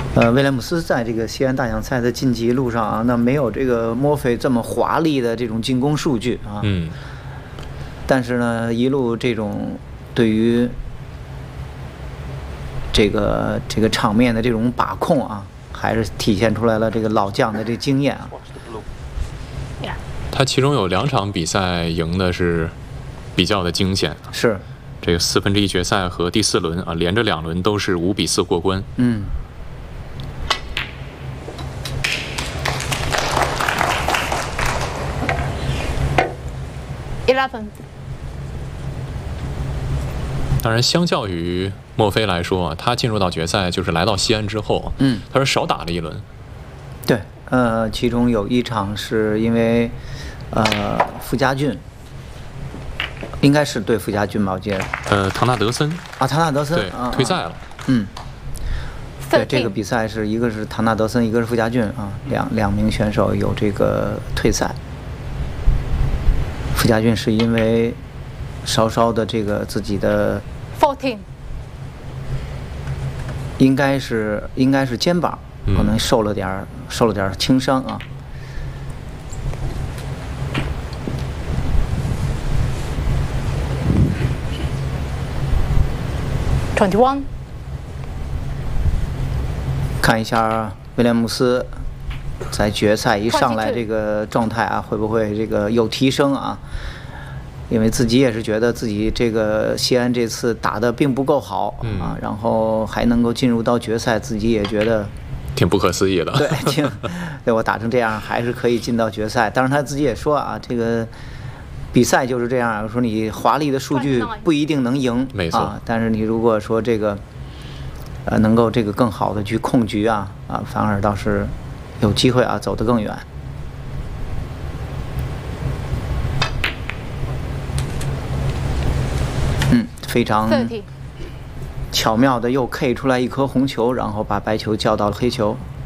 威廉姆斯在这个西安大奖赛的晋级路上啊，那没有这个墨菲这么华丽的这种进攻数据啊。但是呢，一路这种对于这个场面的这种把控啊，还是体现出来了这个老将的这经验啊。 他其中有2场比赛赢的是比较的惊险， 是这个1/4决赛和第4轮啊，连着2轮都是5比4过关。 11。 当然，相较于墨菲来说，他进入到决赛就是来到西安之后，他是少打了1轮。 对，其中有1场是因为傅家俊，应该是对傅家俊吧，我记得。 唐纳德森啊，唐纳德森对退赛了。 对，这个比赛是一个是唐纳德森，一个是傅家俊啊，两名选手有这个退赛。傅家俊是因为稍稍的这个自己的 14， 应该是肩膀可能受了点轻伤啊。 21。 看一下威廉姆斯在决赛一上来这个状态啊，会不会这个有提升啊？因为自己也是觉得自己这个西安这次打得并不够好啊，然后还能够进入到决赛，自己也觉得挺不可思议的。 对，我打成这样还是可以进到决赛。当然他自己也说啊，这个比赛就是这样，说你华丽的数据不一定能赢， 没错啊，但是你如果说这个能够这个更好的去控局啊，反而倒是有机会啊走得更远。非常巧妙的又 K 出来一颗红球，然后把白球叫到了黑球。